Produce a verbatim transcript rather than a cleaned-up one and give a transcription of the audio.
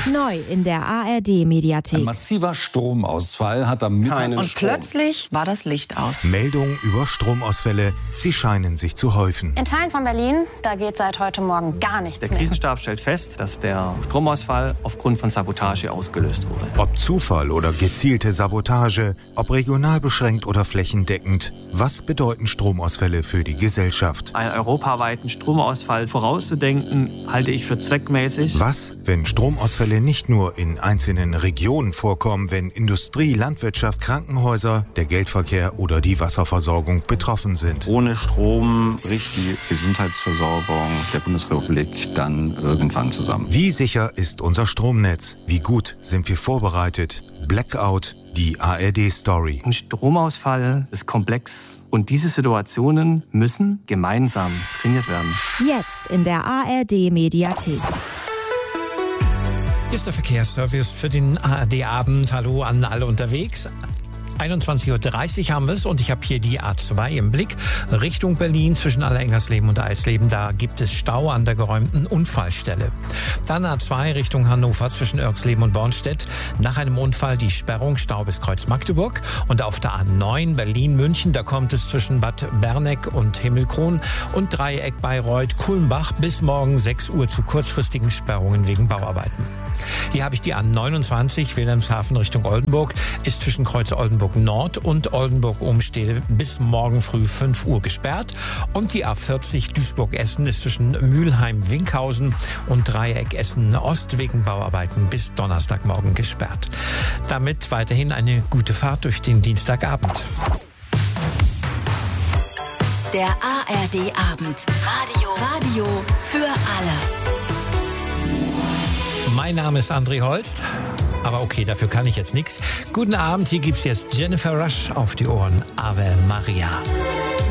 Neu in der A R D-Mediathek. Ein massiver Stromausfall hat am Mittag... Keinen Und Strom. plötzlich war das Licht aus. Meldungen über Stromausfälle, sie scheinen sich zu häufen. In Teilen von Berlin, da geht seit heute Morgen gar nichts Der mehr. Krisenstab stellt fest, dass der Stromausfall aufgrund von Sabotage ausgelöst wurde. Ob Zufall oder gezielte Sabotage, ob regional beschränkt oder flächendeckend, was bedeuten Stromausfälle für die Gesellschaft? Einen europaweiten Stromausfall vorauszudenken, halte ich für zweckmäßig. Was, wenn Stromausfälle nicht nur in einzelnen Regionen vorkommen, wenn Industrie, Landwirtschaft, Krankenhäuser, der Geldverkehr oder die Wasserversorgung betroffen sind? Ohne Strom bricht die Gesundheitsversorgung der Bundesrepublik dann irgendwann zusammen. Wie sicher ist unser Stromnetz? Wie gut sind wir vorbereitet? Blackout, die A R D-Story. Ein Stromausfall ist komplex und diese Situationen müssen gemeinsam trainiert werden. Jetzt in der A R D-Mediathek. Hier ist der Verkehrsservice für den A R D-Abend. Hallo an alle unterwegs. einundzwanzig Uhr dreißig haben wir es und ich habe hier die A zwei im Blick. Richtung Berlin zwischen Allerengersleben und Eisleben, da gibt es Stau an der geräumten Unfallstelle. Dann A zwei Richtung Hannover zwischen Irxleben und Bornstedt. Nach einem Unfall die Sperrung, Stau bis Kreuz Magdeburg. Und auf der A neun Berlin-München, da kommt es zwischen Bad Berneck und Himmelkron und Dreieck Bayreuth-Kulmbach bis morgen sechs Uhr zu kurzfristigen Sperrungen wegen Bauarbeiten. Hier habe ich die A neunundzwanzig Wilhelmshaven Richtung Oldenburg, ist zwischen Kreuz Oldenburg Nord und Oldenburg Umstede bis morgen früh fünf Uhr gesperrt. Und die A vierzig Duisburg-Essen ist zwischen Mülheim-Winkhausen und Dreieck Essen-Ost wegen Bauarbeiten bis Donnerstagmorgen gesperrt. Damit weiterhin eine gute Fahrt durch den Dienstagabend. Der A R D-Abend. Radio. Radio für alle. Mein Name ist André Holst, aber okay, dafür kann ich jetzt nichts. Guten Abend, hier gibt's jetzt Jennifer Rush auf die Ohren. Ave Maria.